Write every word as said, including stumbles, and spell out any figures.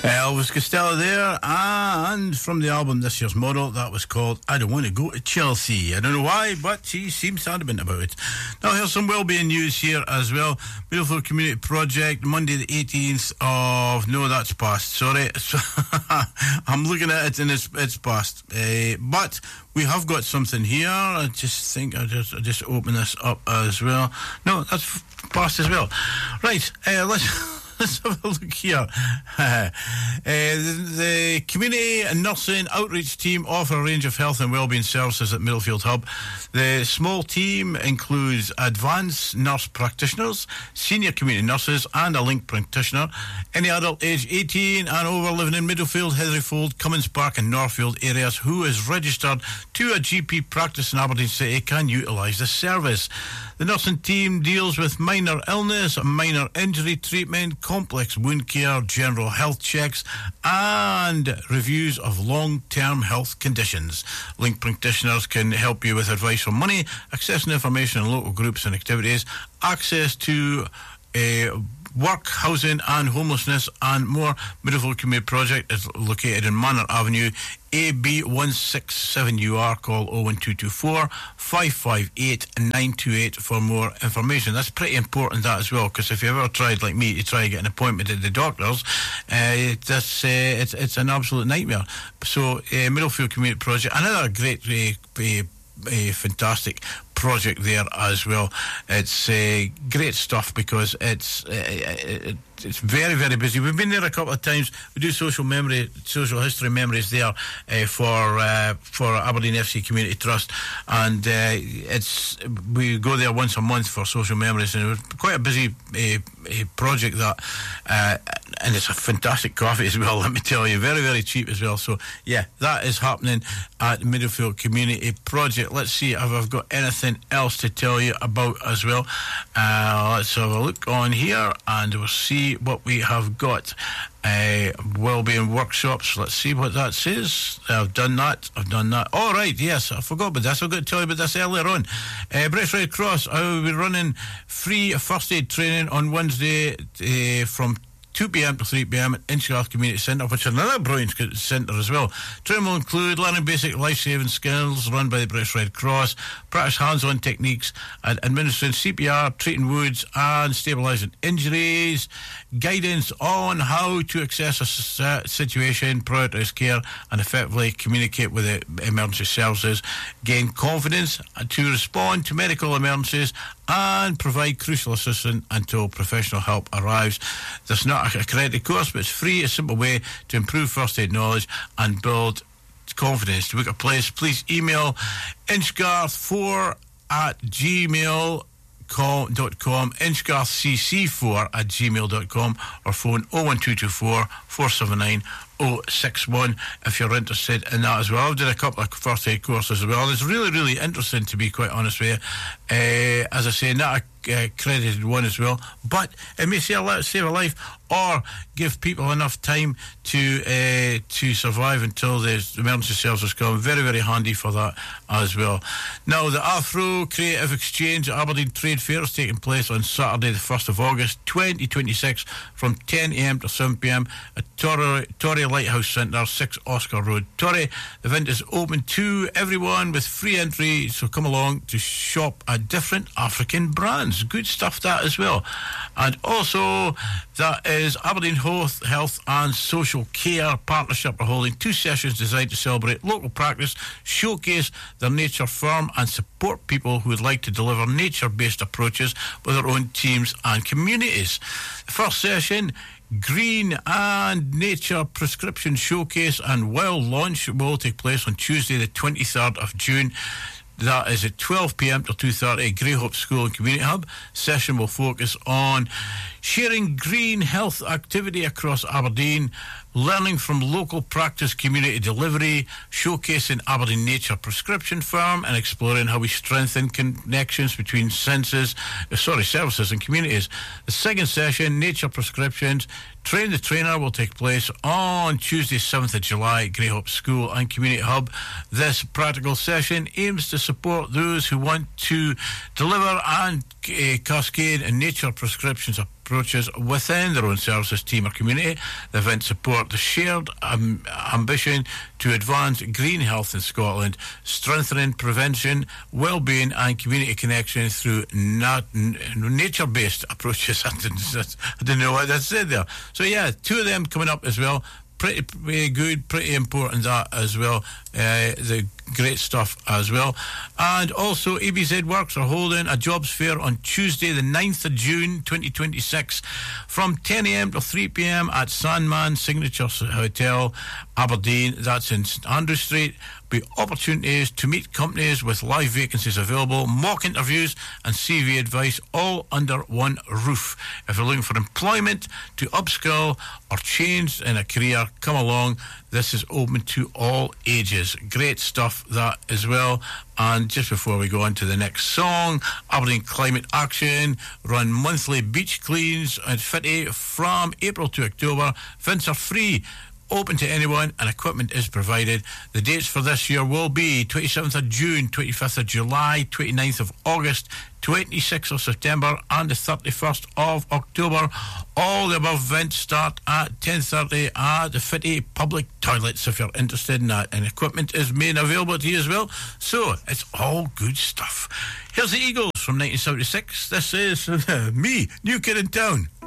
Elvis Costello there, and from the album This Year's Model, that was called I Don't Want to Go to Chelsea. I don't know why, but he seems adamant about it. Now here's some wellbeing news here as well. Beautiful Community Project, Monday the eighteenth of... No, that's past, sorry. I'm looking at it and it's, it's past. Uh, but we have got something here. I just think I'll just, I'll just open this up as well. No, that's past as well. Right, uh, let's... Let's have a look here. uh, the, the Community Nursing Outreach Team offer a range of health and wellbeing services at Middlefield Hub. The small team includes advanced nurse practitioners, senior community nurses and a link practitioner. Any adult aged eighteen and over living in Middlefield, Heatherfold, Cummins Park and Northfield areas who is registered to a G P practice in Aberdeen City can utilise the service. The nursing team deals with minor illness, minor injury treatment, complex wound care, general health checks and reviews of long-term health conditions. Link practitioners can help you with advice on money, accessing information on local groups and activities, access to uh, work, housing and homelessness and more. Middlefield Community Project is located in Manor Avenue, A B one six seven U R. Call oh one two two four, five five eight, nine two eight for more information. That's pretty important, that as well, because if you've ever tried, like me, to try and get an appointment at the doctors, uh, that's, uh, it's, it's an absolute nightmare. So, uh, Middlefield Community Project, another great, uh, uh, uh, fantastic project there as well. It's uh, great stuff because it's uh, it, it's very, very busy. We've been there a couple of times. We do social memory, social history memories there uh, for uh, for Aberdeen F C Community Trust, and uh, it's we go there once a month for social memories, and it was quite a busy uh, uh, project that, uh, and it's a fantastic coffee as well. Let me tell you, very, very cheap as well. So yeah, that is happening at Middlefield Community Project. Let's see if I've got anything else to tell you about as well. Uh, let's have a look on here and we'll see what we have got. Uh, wellbeing workshops. Let's see what that says. I've done that. I've done that. All right. Yes, I forgot about this. I've got to tell you about this earlier on. Uh, British Red Cross. I will be running free first aid training on Wednesday uh, from two p.m. to three p.m. at Inchgarth Community Centre, which is another brilliant centre as well. Training will include learning basic life-saving skills run by the British Red Cross, practice hands-on techniques and administering C P R, treating wounds and stabilising injuries, guidance on how to assess a situation, prioritise care and effectively communicate with the emergency services, gain confidence to respond to medical emergencies and provide crucial assistance until professional help arrives. This is not a accredited course, but it's free, a simple way to improve first aid knowledge and build confidence. To book a place, please email inchgarth four at gmail dot com, inchgarth c c four at gmail dot com, or phone oh one two two four, four seven nine oh six one if you're interested in that as well. I've done a couple of first aid courses as well. It's really, really interesting, to be quite honest with you. Uh, as I say, not a accredited one as well, but it may save a life or give people enough time to uh, to survive until the emergency services come. Very, very handy for that as well. Now, the Afro Creative Exchange at Aberdeen Trade Fair is taking place on Saturday the first of August twenty twenty-six from ten a.m. to seven p.m. at Torrey, Torrey Lighthouse Centre, six Oscar Road, Torrey. The event is open to everyone with free entry, so come along to shop at different African brands. Good stuff, that as well. And also, that is Aberdeen Health, Health and Social Care Partnership are holding two sessions designed to celebrate local practice, showcase their nature firm and support people who would like to deliver nature-based approaches with their own teams and communities. The first session, Green and Nature Prescription Showcase and Wild Launch, will take place on Tuesday the twenty-third of June. That is at twelve p.m. to two thirty at Greyhope School and Community Hub. Session will focus on sharing green health activity across Aberdeen, learning from local practice community delivery, showcasing Aberdeen Nature Prescription Farm, and exploring how we strengthen connections between senses, uh, sorry, services and communities. The second session, Nature Prescriptions, Train the Trainer, will take place on Tuesday, seventh of July at Greyhope School and Community Hub. This practical session aims to support those who want to deliver and uh, cascade and nature prescriptions approaches within their own services team or community. The event support the shared um, ambition to advance green health in Scotland, strengthening prevention, well-being and community connection through nat- n- nature-based approaches. I didn't, I didn't know what I said there. So yeah, two of them coming up as well. Pretty, pretty good, pretty important that as well. Uh, the great stuff as well. And also A B Z Works are holding a jobs fair on Tuesday the ninth of June twenty twenty-six from ten a.m. to three p.m. at Sandman Signature Hotel, Aberdeen. That's in St Andrew Street. Be opportunities to meet companies with live vacancies available, mock interviews and C V advice, all under one roof. If you're looking for employment, to upskill or change in a career, come along. This is open to all ages. Great stuff that as well. And just before we go on to the next song, Aberdeen Climate Action run monthly beach cleans at Fitty from April to October. Events are free, open to anyone, and equipment is provided. The dates for this year will be twenty-seventh of June, twenty-fifth of July, twenty-ninth of August, twenty-sixth of September and the thirty-first of October. All the above events start at ten thirty at the Fitty Public Toilets if you're interested in that, and equipment is made available to you as well. So it's all good stuff. Here's the Eagles from nineteen seventy-six. This is uh, me, New Kid in Town.